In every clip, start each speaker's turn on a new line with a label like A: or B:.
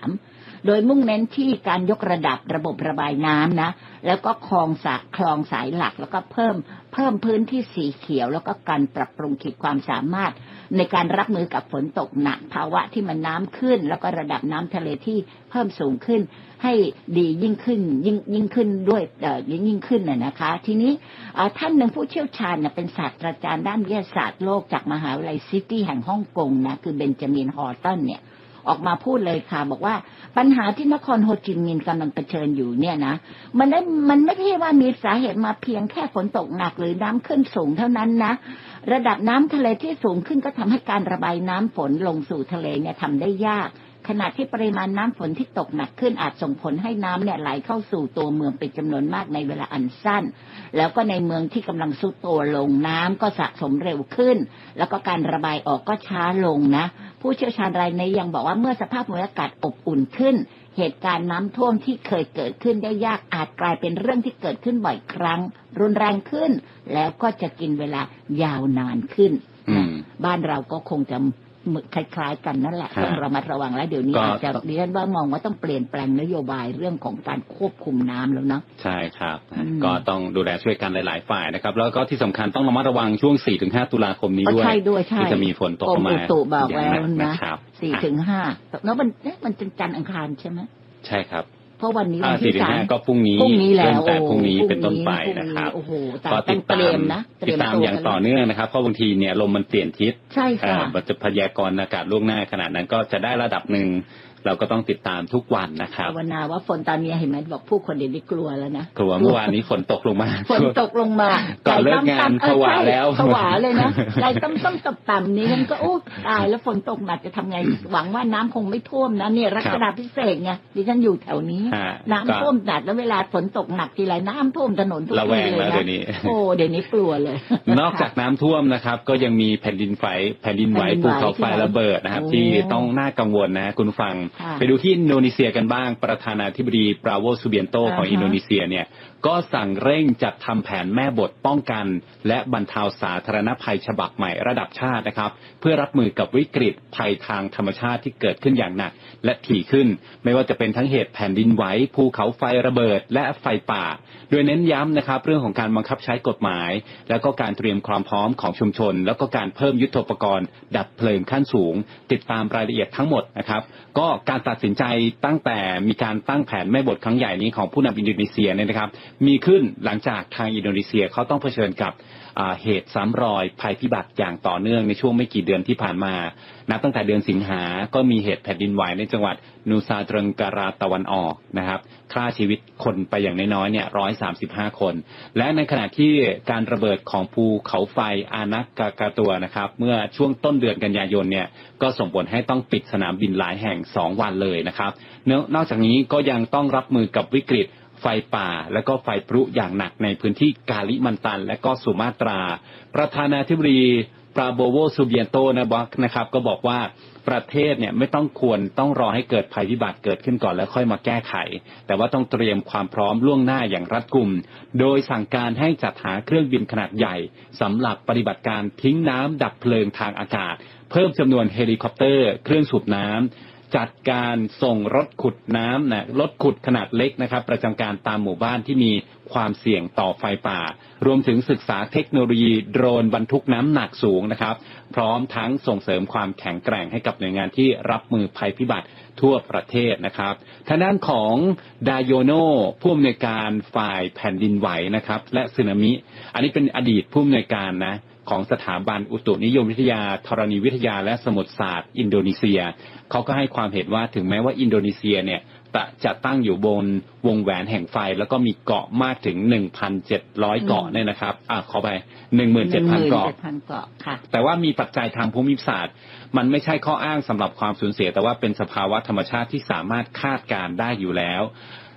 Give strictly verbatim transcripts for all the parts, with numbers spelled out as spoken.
A: ามโดยมุ่งเน้นที่การยกระดับระบบระบายน้ำนะแล้วก็คลองสะคลองสายหลักแล้วก็เพิ่มเพิ่มพื้นที่สีเขียวแล้วก็การปรับปรุงขีดความสามารถในการรับมือกับฝนตกหนักภาวะที่มันน้ำขึ้นแล้วก็ระดับน้ำทะเลที่เพิ่มสูงขึ้นให้ดียิ่งขึ้นยิ่งยิ่งขึ้นด้วยเอ่อยิ่งยิ่งขึ้นน่ะนะคะทีนี้ท่านหนึ่งผู้เชี่ยวชาญน่ะเป็นศาสตราจารย์ด้านวิทยาศาสตร์โลกจากมหาวิทยาลัยซิตี้แห่งฮ่องกงนะคือเบนจามินฮอร์ตันเนี่ยออกมาพูดเลยค่ะบอกว่าปัญหาที่นครโฮจิมินห์กำลังเผชิญอยู่เนี่ยนะมันได้มันไม่ใช่ว่ามีสาเหตุมาเพียงแค่ฝนตกหนักหรือน้ำขึ้นสูงเท่านั้นนะระดับน้ำทะเลที่สูงขึ้นก็ทำให้การระบายน้ำฝนลงสู่ทะเลเนี่ยทำได้ยากขณะที่ปริมาณน้ำฝนที่ตกหนักขึ้นอาจส่งผลให้น้ำเนี่ยไหลเข้าสู่ตัวเมืองเป็นจำนวนมากในเวลาอันสั้นแล้วก็ในเมืองที่กำลังทรุดตัวลงน้ำก็สะสมเร็วขึ้นแล้วก็การระบายออกก็ช้าลงนะผู้เชี่ยวชาญรายนี้ยังบอกว่าเมื่อสภาพภูมิอากาศอบอุ่นขึ้นเหตุการณ์น้ำท่วมที่เคยเกิดขึ้นได้ยากอาจกลายเป็นเรื่องที่เกิดขึ้นบ่อยครั้งรุนแรงขึ้นแล้วก็จะกินเวลายาวนานขึ้นบ้านเราก็คงจะคล้ายๆกันนั่นแหละต้องระมัดระวังแล้วเดี๋ยวนี้อาจจะดิฉันว่ามองว่าต้องเปลี่ยนแปลงนโยบายเรื่องของการควบคุมน้ำแล้วเนาะ
B: ใช่ครับก็ต้องดูแลช่วยกันหลายๆฝ่ายนะครับแล้วก็ที่สำคัญต้องระมัดระวังช่วง สี่ถึงห้า ตุลาคมนี้ด้วยที่จะมีฝนตกมา
A: กรมอุตุบอกแล้วนะ สี่ถึงห้า แล้วมันมันเป็นจันทร์อังคารใช่ไหม
B: ใช่ครับ
A: เพราะวันนี้วันที่สาม
B: ก็พรุ่งนี้
A: พรุ่งนี้แล้ว
B: แต่พรุ่งนี้เป็นต้นไปนะครับ
A: ก็ติดตามนะ
B: ติดตามอย่างต่อเนื่องนะครับเพราะบางทีเนี่ยลมมันเปลี่ยนทิศ
A: ใช่ค่ะ
B: มันจะพยากรณ์อากาศล่วงหน้าขนาดนั้นก็จะได้ระดับหนึ่งเราก็ต้องติดตามทุกวันนะครับ
A: ภาวนาว่าฝนตอนนี้เห็นไหมบอกผู้คนเดี๋ยวนี้กลัวแล้วนะ
B: กลัวเมื่อวานนี้ฝนตกลงมา
A: ฝนตกลงมา
B: ก่อนเลิกงานผวาแล้ว
A: ผวาเลยนะใจต้มต้มต่ำๆนี้มันก็โอ้ตายแล้วฝนตกหนักจะทำไงหวังว่าน้ำคงไม่ท่วมนะเนี่ยรัชดาภิเษกไงดิฉันอยู่แถวนี้น้ำท่วมหนักแล้วเวลาฝนตกหนักทีไรน้ำท่วมถนนทุกทีเลยนะโอ้เดี๋ยวนี้กลัวเลย
B: นอกจากน้ำท่วมนะครับก็ยังมีแผ่นดินไฟแผ่นดินไหวภูเขาไฟระเบิดนะครับที่ต้องน่ากังวลนะคุณฟังไปดูที่อินโดนีเซียกันบ้างประธานาธิบดีปราโว ซูเบียนโตของอินโดนีเซียเนี่ยก็สั่งเร่งจัดทำแผนแม่บทป้องกันและบรรเทาสาธารณภัยฉบับใหม่ระดับชาตินะครับเพื่อรับมือกับวิกฤตภัยทางธรรมชาติที่เกิดขึ้นอย่างหนักและถี่ขึ้นไม่ว่าจะเป็นทั้งเหตุแผ่นดินไหวภูเขาไฟระเบิดและไฟป่าโดยเน้นย้ำนะครับเรื่องของการบังคับใช้กฎหมายแล้วก็การเตรียมความพร้อมของชุมชนแล้วก็การเพิ่มยุทโธปกรณ์ดับเพลิงขั้นสูงติดตามรายละเอียดทั้งหมดนะครับก็การตัดสินใจตั้งแต่มีการตั้งแผนแม่บทครั้งใหญ่นี้ของผู้นำอินโดนีเซียเนี่ยนะครับมีขึ้นหลังจากทางอินโดนีเซียเขาต้องเผชิญกับเหตุซ้ำรอยภัยพิบัติอย่างต่อเนื่องในช่วงไม่กี่เดือนที่ผ่านมานับตั้งแต่เดือนสิงหาก็มีเหตุแผ่นดินไหวในจังหวัดนูซาตรังการาตะวันออกนะครับฆ่าชีวิตคนไปอย่างน้อยๆเนี่ยหนึ่งร้อยสามสิบห้าคนและในขณะที่การระเบิดของภูเขาไฟอานักกากาตัวนะครับเมื่อช่วงต้นเดือนกันยายนเนี่ยก็ส่งผลให้ต้องปิดสนามบินหลายแห่งสองวันเลยนะครับนอกจากนี้ก็ยังต้องรับมือกับวิกฤตไฟป่าและก็ไฟพลุอย่างหนักในพื้นที่กาลิมันตันและก็สุมาตราประธานาธิบดีปราโบโว ซูเบียนโตนะครับก็บอกว่าประเทศเนี่ยไม่ต้องควรต้องรอให้เกิดภัยพิบัติเกิดขึ้นก่อนแล้วค่อยมาแก้ไขแต่ว่าต้องเตรียมความพร้อมล่วงหน้าอย่างรัดกุมโดยสั่งการให้จัดหาเครื่องบินขนาดใหญ่สำหรับปฏิบัติการทิ้งน้ำดับเพลิงทางอากาศเพิ่มจำนวนเฮลิคอปเตอร์เครื่องสูบน้ำจัดการส่งรถขุดน้ำนะรถขุดขนาดเล็กนะครับประจำการตามหมู่บ้านที่มีความเสี่ยงต่อไฟป่ารวมถึงศึกษาเทคโนโลยีโดรนบรรทุกน้ำหนักสูงนะครับพร้อมทั้งส่งเสริมความแข็งแกร่งให้กับหน่วยงานที่รับมือภัยพิบัติทั่วประเทศนะครับทางด้านของดาโยโนผู้อำนวยการฝ่ายแผ่นดินไหวนะครับและสึนามิอันนี้เป็นอดีตผู้อำนวยการนะของสถาบันอุตุนิยมวิทยาธรณีวิทยาและสมุทรศาสตร์อินโดนีเซียเขาก็ให้ความเห็นว่าถึงแม้ว่าอินโดนีเซียเนี่ยจะตั้งอยู่บนวงแหวนแห่งไฟแล้วก็มีเกาะมากถึง หนึ่งพันเจ็ดร้อย เกาะเนี่ยนะครับอ่ะขอไป หนึ่งหมื่นเจ็ดพัน เกาะแต่ว่ามีปัจจัยทางภูมิศาสตร์มันไม่ใช่ข้ออ้างสำหรับความสูญเสียแต่ว่าเป็นสภาวะธรรมชาติที่สามารถคาดการได้อยู่แล้ว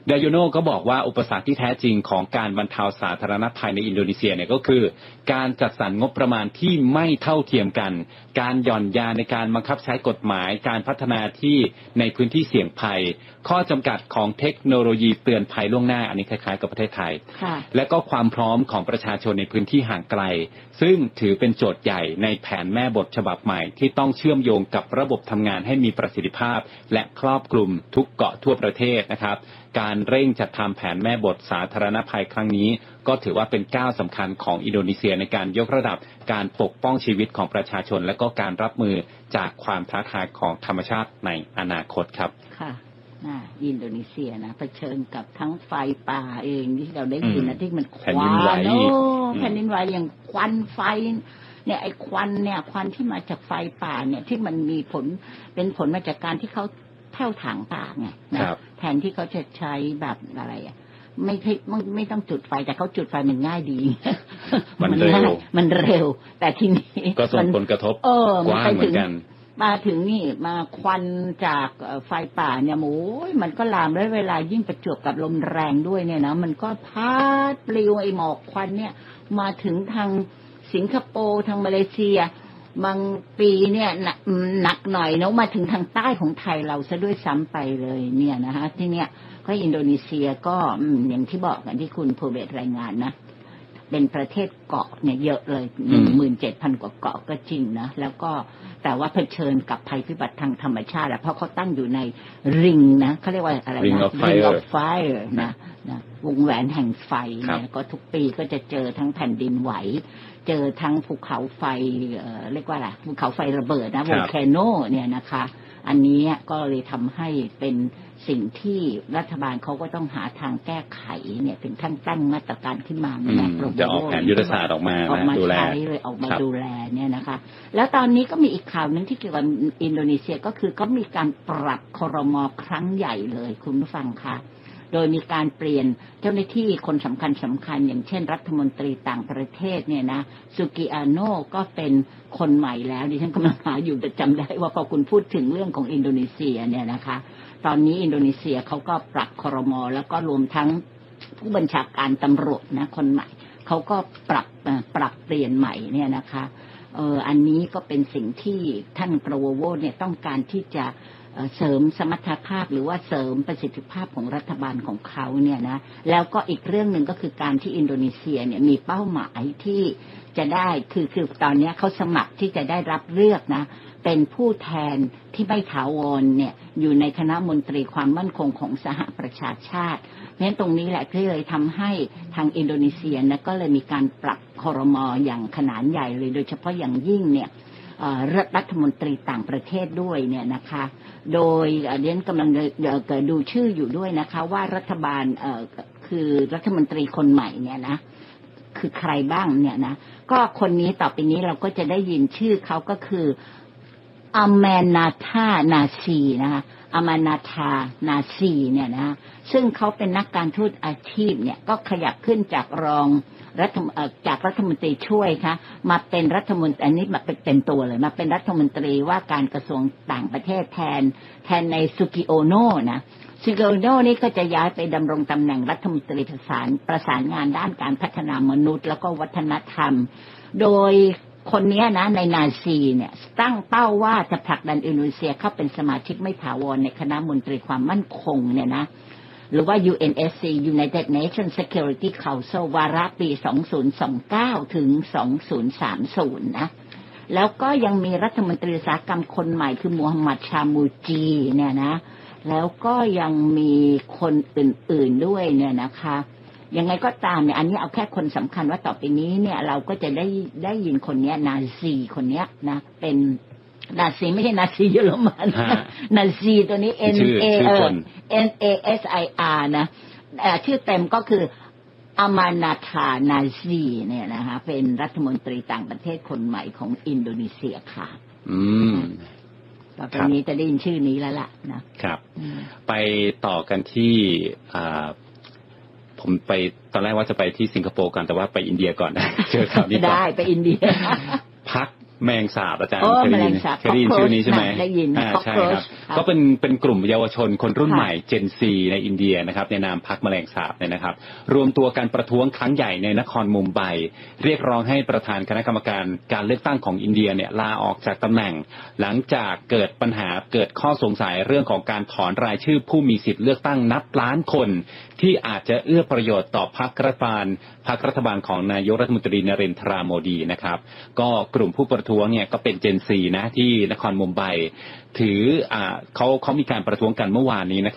B: ดายโนก็บอกว่าอุปสรรคที่แท้จริงของการบรรเทาสาธารณภัยในอินโดนีเซียเนี่ยก็คือการจัดสรรงบประมาณที่ไม่เท่าเทียมกันการหย่อนยานในการบังคับใช้กฎหมายการพัฒนาที่ในพื้นที่เสี่ยงภัยข้อจำกัดของเทคโนโลยีเตือนภัยล่วงหน้าอันนี้คล้ายๆกับประเทศไทยและก็ความพร้อมของประชาชนในพื้นที่ห่างไกลซึ่งถือเป็นโจทย์ใหญ่ในแผนแม่บทฉบับใหม่ที่ต้องเชื่อมโยงกับระบบทำงานให้มีประสิทธิภาพและครอบคลุมทุกเกาะทั่วประเทศนะครับการเร่งจัดทำแผนแม่บทสาธารณภัยครั้งนี้ก็ถือว่าเป็นก้าวสำคัญของอินโดนีเซียในการยกระดับการปกป้องชีวิตของประชาชนและก็การรับมือจากความท้าทายของธรรมชาติในอนาคตครับ
A: ค่ะอินโดนีเซียนะเผชิญกับทั้งไฟป่าเองที่เราได้ยินนะที่มันควันโอ้แผ่นดินไหวอย่างควันไฟเนี่ยไอ้ควันเนี่ยควันที่มาจากไฟป่าเนี่ยที่มันมีผลเป็นผลมาจากการที่เขาแผ่วถางป่าไงนะแทนที่เขาจะใช้แบบอะไรอ่ะไม่ใช่ไม่ต้องจุดไฟแต่เขาจุดไฟมันง่ายดี
B: มันเร็ว
A: มันเร็วแต่ทีนี้
B: ก็ส่งผลกระทบกว้างเหมือนกัน
A: มาถึงนี่มาควันจากไฟป่าเนี่ยโอ้ยมันก็ลามแล้วเวลายิ่งประจวบกับลมแรงด้วยเนี่ยนะมันก็พัดปลิวไอหมอกควันเนี่ยมาถึงทางสิงคโปร์ทางมาเลเซียบางปีเนี่ยหนักหนักหน่อยเนาะมาถึงทางใต้ของไทยเราซะด้วยซ้ำไปเลยเนี่ยนะคะที่เนี้ยก็อินโดนีเซียก็อย่างที่บอกกันที่คุณภูเบศรายงานนะเป็นประเทศเกาะเนี่ยเยอะเลยหนึ่งหมื่นเจ็ดพันกว่าเกาะก็จริงนะแล้วก็แต่ว่าเผชิญกับภัยพิบัติทางธรรมชาติเพราะเขาตั้งอยู่ในริงนะเขาเรียกว่าอะไรนะ
B: Ring of Fire
A: Ring of Fire นะนะวงแหวนแห่งไฟเนี่ยก็ทุกปีก็จะเจอทั้งแผ่นดินไหวเจอทั้งภูเขาไฟเอ่อเรียกว่าอะไรภูเขาไฟระเบิดนะโวลคาโนเนี่ยนะคะอันนี้ก็เลยทำให้เป็นสิ่งที่รัฐบาลเขาก็ต้องหาทางแก้ไขเนี่ยถึงขั้นตั้งมาตรการขึ้นมา
B: เนี่ยจะออกแผนยุทธศาสตร์ออกมา
A: ออกมาใช้เลยออกมาดูแลเนี่ยนะคะแล้วตอนนี้ก็มีอีกข่าวนึงที่เกี่ยวกับอินโดนีเซียก็คือก็มีการปรับครม.ครั้งใหญ่เลยคุณผู้ฟังคะโดยมีการเปลี่ยนเจ้าหน้าที่คนสำคัญสำคัญอย่างเช่นรัฐมนตรีต่างประเทศเนี่ยนะซูกิอาโน่ก็เป็นคนใหม่แล้วดิฉันกำลังหาอยู่แต่จำได้ว่าพอคุณพูดถึงเรื่องของอินโดนีเซียเนี่ยนะคะตอนนี้อินโดนีเซียเขาก็ปรับครม.แล้วก็รวมทั้งผู้บัญชาการตำรวจนะคนใหม่เขาก็ปรับปรับเปลี่ยนใหม่เนี่ยนะคะเอออันนี้ก็เป็นสิ่งที่ท่านกรโวโวเนี่ยต้องการที่จะเสริมสมรรถภาพหรือว่าเสริมประสิทธิภาพของรัฐบาลของเขาเนี่ยนะแล้วก็อีกเรื่องหนึ่งก็คือการที่อินโดนีเซียเนี่ยมีเป้าหมายที่จะได้คือคือตอนนี้เขาสมัครที่จะได้รับเลือกนะเป็นผู้แทนที่ไม่ถาวรเนี่ยอยู่ในคณะมนตรีความมั่นคงของสหประชาชาตินั้นตรงนี้แหละที่เลยทำให้ทางอินโดนีเซียนะก็เลยมีการปรับครม.อย่างขนาดใหญ่เลยโดยเฉพาะอย่างยิ่งเนี่ยรัฐมนตรีต่างประเทศด้วยเนี่ยนะคะโดยเรียนกำลังดูชื่ออยู่ด้วยนะคะว่ารัฐบาลคือรัฐมนตรีคนใหม่เนี่ยนะคือใครบ้างเนี่ยนะก็คนนี้ต่อไปนี้เราก็จะได้ยินชื่อเขาก็คืออามานาธานาซีนะคะอามานาธานาซีเนี่ยนะซึ่งเขาเป็นนักการทูตอาชีพเนี่ยก็ขยับขึ้นจากรองรัฐจากรัฐมนตรีช่วยค่ะมาเป็นรัฐมนตรีอันนี้มาเป็นเต็มตัวเลยมาเป็นรัฐมนตรีว่าการกระทรวงต่างประเทศแทนแทนในซูกิโอโนะนะซูกิโอโนะนี่ก็จะย้ายไปดำรงตำแหน่งรัฐมนตรีประสานประสานงานด้านการพัฒนามนุษย์แล้วก็วัฒนธรรมโดยคนนี้นะในนาซีเนี่ยตั้งเป้าว่าจะผลักดันอินโดนีเซียเข้าเป็นสมาชิกไม่ถาวรในคณะมนตรีความมั่นคงเนี่ยนะหรือว่า ยู เอ็น เอส ซี United Nations Security Council วาระปีสองพันยี่สิบเก้าถึงสองพันสามสิบนะแล้วก็ยังมีรัฐมนตรีอุตสาหกรรมคนใหม่คือมูฮัมหมัดชามูจีเนี่ยนะแล้วก็ยังมีคนอื่นๆด้วยเนี่ยนะคะยังไงก็ตามเนี่ยอันนี้เอาแค่คนสำคัญว่าต่อไปนี้เนี่ยเราก็จะได้ได้ยินคนนี้นาซีคนนี้นะเป็นนาซีไม่ใช่นาซีเยอรมันนาซีตัวนี้ N A N A S I R นะชื่อเต็มก็คืออามานาธานาซีเนี่ยนะคะเป็นรัฐมนตรีต่างประเทศคนใหม่ของอินโดนีเซียค่ะ
B: อืม
A: ต่อไปนี้จะได้ยินชื่อนี้แล้วล่ะ
B: นะครับไปต่อกันที่อ่าผมไปตอนแรกว่าจะไปที่สิงคโปร์กันแต่ว่าไปอินเดียก่อนนะเจอข่าวนี้ก่อน
A: ได้ไปอินเดีย
B: พรรคแมลงสาบอาจารย์
A: โอ้
B: เคย
A: แม
B: ได้
A: ล
B: ยิ
A: ง
B: น
A: สาบ
B: เคยได้ยินชื่อนี้ใช่ไหม
A: ได้ยิน
B: อ่าใช่ครับ
A: cockroach
B: ก็เป็นเป็นกลุ่มเยาวชนคนรุ่น
A: ค่ะ
B: ใหม่ Gen Z ในอินเดียนะครับในนามพรรคแมลงสาบเนี่ยนะครับรวมตัวกันประท้วงครั้งใหญ่ในนครมุมไบเรียกร้องให้ประธานคณะกรรมการการเลือกตั้งของอินเดียเนี่ยลาออกจากตำแหน่งหลังจากเกิดปัญหาเกิดข้อสงสัยเรื่องของการถอนรายชื่อผู้มีสิทธิ์เลือกตั้งนับล้านคนที่อาจจะเอื้อประโยชน์ต่อพรรครัฐบาลพรรครัฐบาลของนายกรัฐมนตรีนเรนทราโมดีนะครับก็กลุ่มผู้ประท้วงเนี่ยก็เป็น Gen Z นะที่นครมุมไบถืออ่าเขาเขามีการประท้วงกันเมื่อวานนี้นะครับ